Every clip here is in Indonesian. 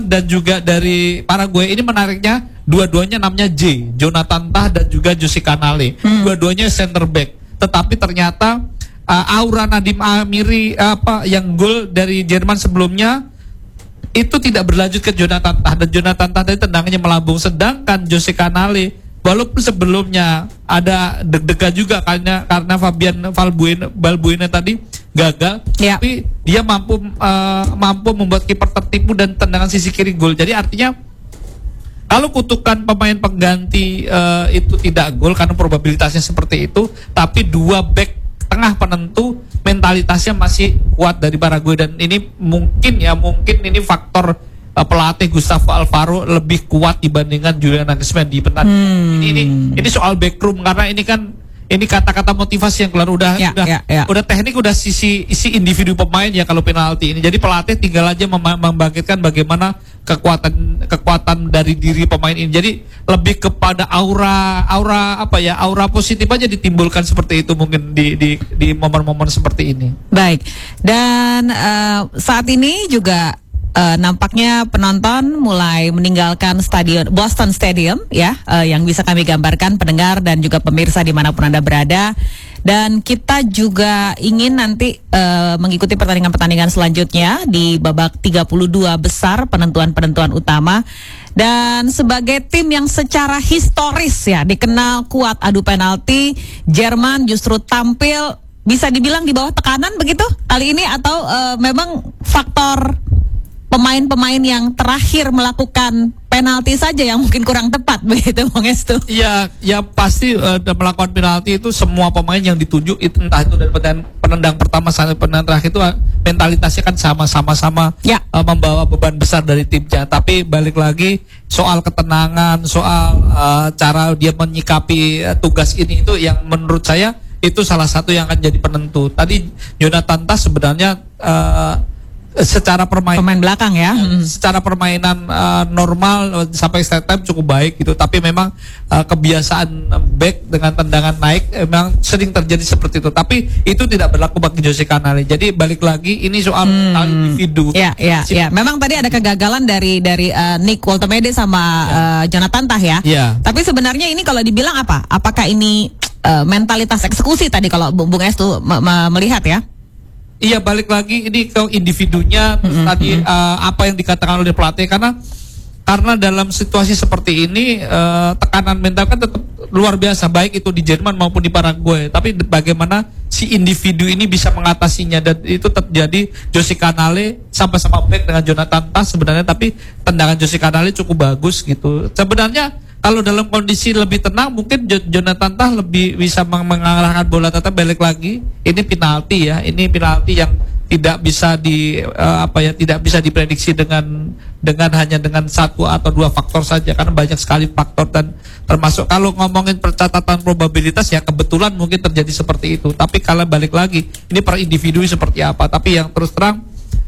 dan juga dari Paraguay. Ini menariknya dua-duanya namanya Jonathan Tah dan juga Jose Canale. Dua-duanya center back. Tetapi ternyata aura Nadiem Amiri yang gol dari Jerman sebelumnya itu tidak berlanjut ke Jonathan Tah, dan Jonathan Tah tadi tendangannya melambung, sedangkan Jose Canale walaupun sebelumnya ada deg-degan juga karena Fabian Balbuena tadi gagal, tapi dia mampu membuat kiper tertipu dan tendangan sisi kiri gol. Jadi artinya kalau kutukan pemain pengganti itu tidak gol karena probabilitasnya seperti itu, tapi dua back tengah penentu mentalitasnya masih kuat dari Paraguay, dan ini mungkin ini faktor pelatih Gustavo Alfaro lebih kuat dibandingkan Julian Nagelsmann di pertandingan ini soal backroom, karena ini kata-kata motivasi yang keluar udah teknik, udah isi individu pemain ya kalau penalti ini. Jadi pelatih tinggal aja membangkitkan bagaimana kekuatan dari diri pemain ini. Jadi lebih kepada aura positif aja ditimbulkan seperti itu mungkin di momen-momen seperti ini. Baik. Dan saat ini juga nampaknya penonton mulai meninggalkan stadion Boston Stadium ya, yang bisa kami gambarkan pendengar dan juga pemirsa dimanapun Anda berada. Dan kita juga ingin nanti mengikuti pertandingan-pertandingan selanjutnya di babak 32 besar penentuan-penentuan utama. Dan sebagai tim yang secara historis ya dikenal kuat adu penalti, Jerman justru tampil bisa dibilang di bawah tekanan begitu kali ini, atau memang faktor pemain-pemain yang terakhir melakukan penalti saja yang mungkin kurang tepat begitu, Bang Estu? Iya, ya pasti melakukan penalti itu semua pemain yang dituju, entah itu dari penendang pertama sampai penendang terakhir itu mentalitasnya kan sama-sama membawa beban besar dari timnya. Tapi balik lagi soal ketenangan, soal cara dia menyikapi tugas ini, itu yang menurut saya itu salah satu yang akan jadi penentu. Tadi Jonathan Tah sebenarnya secara pemain belakang ya, secara permainan normal sampai start time cukup baik gitu, tapi memang kebiasaan back dengan tendangan naik memang sering terjadi seperti itu, tapi itu tidak berlaku bagi Jose Canale. Jadi balik lagi ini soal individu. Ya. Memang tadi ada kegagalan dari Nick Woltemade sama Jonathan Tah ya. Tapi sebenarnya ini kalau dibilang apa? Apakah ini mentalitas eksekusi tadi kalau Bung Estu melihat ya? Iya, balik lagi ini ke individunya. Terus tadi apa yang dikatakan oleh pelatih, karena dalam situasi seperti ini tekanan mental kan tetap luar biasa, baik itu di Jerman maupun di Paraguay. Tapi bagaimana si individu ini bisa mengatasinya, dan itu terjadi. Jose Canale sama-sama back dengan Jonathan Tah sebenarnya, tapi tendangan Jose Canale cukup bagus gitu. Sebenarnya kalau dalam kondisi lebih tenang mungkin Jonathan Tah lebih bisa mengarahkan bola, tetap balik lagi ini penalti ya. Ini penalti yang tidak bisa tidak bisa diprediksi dengan hanya dengan satu atau dua faktor saja, karena banyak sekali faktor, dan termasuk kalau ngomongin percatatan probabilitas ya kebetulan mungkin terjadi seperti itu. Tapi kalau balik lagi ini per individu seperti apa. Tapi yang terus terang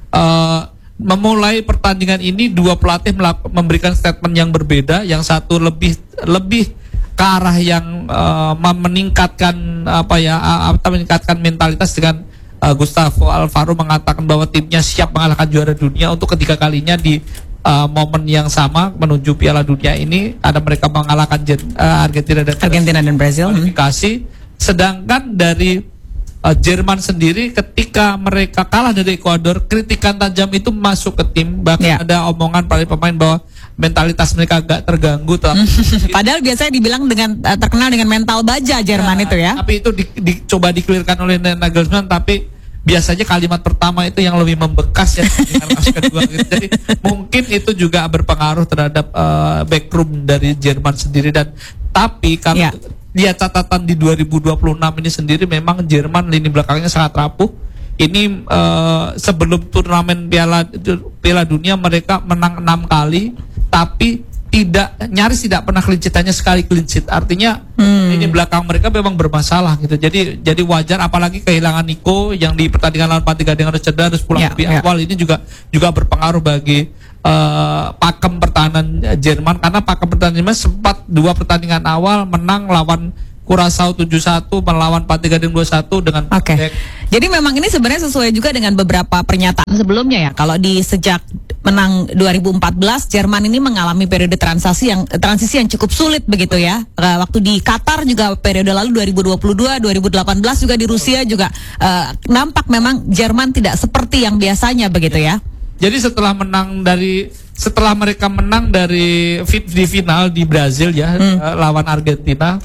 memulai pertandingan ini dua pelatih memberikan statement yang berbeda. Yang satu lebih ke arah yang meningkatkan meningkatkan mentalitas dengan Gustavo Alfaro mengatakan bahwa timnya siap mengalahkan juara dunia untuk ketiga kalinya di momen yang sama menuju Piala Dunia ini. Ada mereka mengalahkan Argentina dan Brazil kualifikasi. Sedangkan dari Jerman sendiri ketika mereka kalah dari Ekuador, kritikan tajam itu masuk ke tim. Bahkan ada omongan para pemain bahwa mentalitas mereka agak terganggu. Padahal biasanya dibilang terkenal dengan mental baja Jerman itu ya. Tapi itu coba dikelirkan oleh Nagelsmann, tapi biasanya kalimat pertama itu yang lebih membekas ya dengan mas kedua gitu. Jadi mungkin itu juga berpengaruh terhadap backroom dari Jerman sendiri. Dan tapi kalau lihat catatan di 2026 ini sendiri, memang Jerman lini belakangnya sangat rapuh. Ini sebelum turnamen Piala Dunia mereka menang 6 kali, tapi nyaris tidak pernah clean sheet, hanya sekali clean sheet. Artinya lini belakang mereka memang bermasalah gitu. Jadi wajar, apalagi kehilangan Nico yang di pertandingan lawan Portugal dengan harus cedera, harus pulang lebih awal. Ini juga berpengaruh bagi pakem pertahanan Jerman, karena pakem pertahanan Jerman sempat 2 pertandingan awal menang lawan Curaçao 7-1 melawan Pantai Gading 2-1 dengan Oke. back. Jadi memang ini sebenarnya sesuai juga dengan beberapa pernyataan sebelumnya ya. Kalau di sejak menang 2014, Jerman ini mengalami periode transisi yang cukup sulit begitu ya. Waktu di Qatar juga periode lalu 2022, 2018 juga di Rusia juga nampak memang Jerman tidak seperti yang biasanya begitu ya. Jadi setelah mereka menang di final di Brazil ya, lawan Argentina,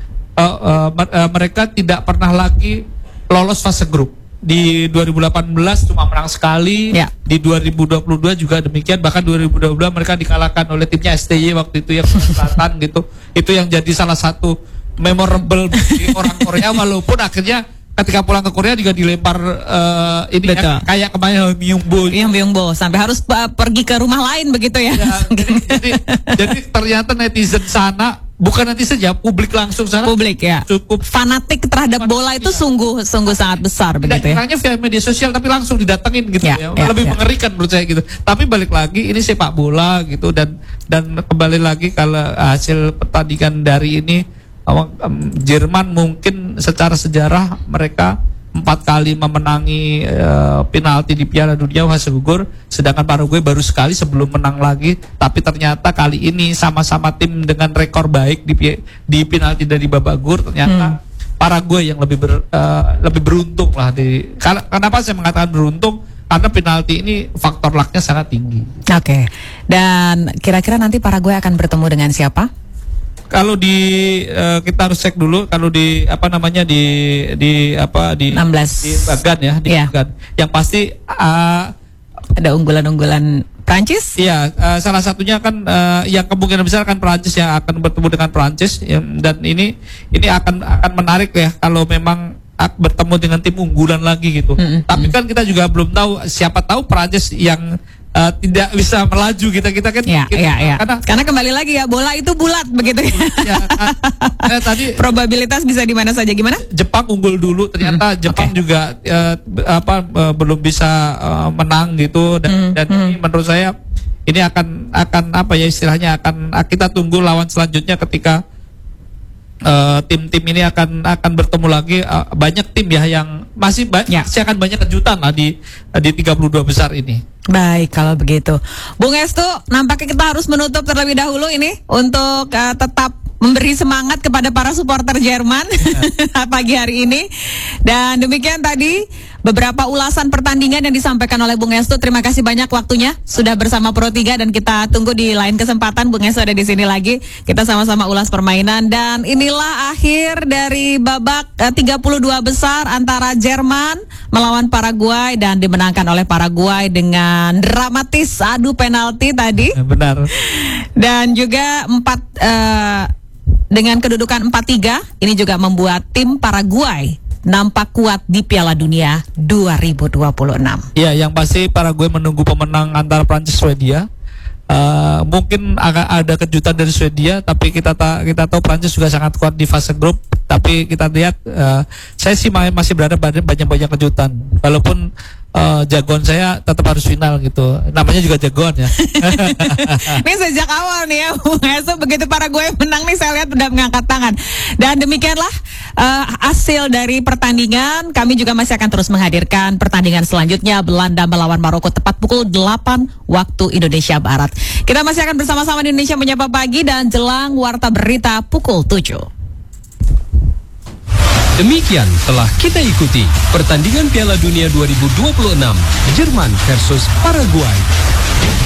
mereka tidak pernah lagi lolos fase grup. Di 2018 cuma menang sekali, di 2022 juga demikian, bahkan 2022 mereka dikalahkan oleh timnya STY waktu itu yang selatan gitu. Itu yang jadi salah satu memorable bagi orang Korea, walaupun akhirnya ketika pulang ke Korea juga dilempar ini ya, kayak kemarin Myungbo sampai harus pergi ke rumah lain begitu ya. Jadi ternyata netizen sana, bukan netizen ya, publik langsung sana, publik ya, cukup fanatik terhadap bola itu sungguh sangat besar begitu ya. Tidak via media sosial tapi langsung didatengin gitu ya. Lebih mengerikan menurut saya gitu. Tapi balik lagi ini sepak bola gitu, dan kembali lagi kalau hasil pertandingan dari ini, Jerman mungkin secara sejarah mereka 4 kali memenangi penalti di Piala Dunia fase gugur, sedangkan Paraguay baru sekali sebelum menang lagi. Tapi ternyata kali ini sama-sama tim dengan rekor baik di penalti dari babak gugur. Ternyata Paraguay yang lebih beruntung lah. Kenapa saya mengatakan beruntung? Karena penalti ini faktor lucknya sangat tinggi. Oke. Dan kira-kira nanti Paraguay akan bertemu dengan siapa? Kalau kita harus cek dulu kalau di 16 di Bagan ya, di Bagan. Yang pasti ada unggulan-unggulan Prancis? Iya, salah satunya kan yang kemungkinan besar kan Prancis yang akan bertemu dengan Prancis, dan ini akan menarik ya kalau memang bertemu dengan tim unggulan lagi gitu. Tapi kan kita juga belum tahu, siapa tahu Prancis yang tidak bisa melaju kita kan karena kembali lagi ya, bola itu bulat begitu ya. Tadi probabilitas bisa di mana saja. Gimana? Jepang unggul dulu, ternyata Jepang juga belum bisa menang gitu, dan ini menurut saya ini akan apa ya istilahnya, akan kita tunggu lawan selanjutnya ketika tim-tim ini akan bertemu lagi. Banyak tim ya yang masih akan banyak kejutan lah di 32 besar ini. Baik, kalau begitu, Bung Estu, nampaknya kita harus menutup terlebih dahulu ini untuk tetap memberi semangat kepada para supporter Jerman pagi hari ini. Dan demikian tadi beberapa ulasan pertandingan yang disampaikan oleh Bung Estu. Terima kasih banyak waktunya sudah bersama Pro 3, dan kita tunggu di lain kesempatan Bung Estu ada di sini lagi. Kita sama-sama ulas permainan, dan inilah akhir dari babak 32 besar antara Jerman melawan Paraguay, dan dimenangkan oleh Paraguay dengan dramatis adu penalti tadi. Benar. Dan juga dengan kedudukan 4-3, ini juga membuat tim Paraguay nampak kuat di Piala Dunia 2026. Ya, yang pasti Paraguay menunggu pemenang antara Prancis Swedia. Mungkin ada kejutan dari Swedia, tapi kita tahu Prancis juga sangat kuat di fase grup. Tapi kita lihat, saya sih masih berada banyak kejutan. Walaupun jagoan saya tetap harus final gitu. Namanya juga jagoan ya. Ini sejak awal nih ya, Bung Estu, begitu Paraguay menang nih saya lihat udah mengangkat tangan. Dan demikianlah hasil dari pertandingan. Kami juga masih akan terus menghadirkan pertandingan selanjutnya, Belanda melawan Maroko tepat pukul 8 waktu Indonesia Barat. Kita masih akan bersama-sama di Indonesia Menyapa Pagi dan jelang warta berita pukul 7. Demikian telah kita ikuti pertandingan Piala Dunia 2026 Jerman versus Paraguay.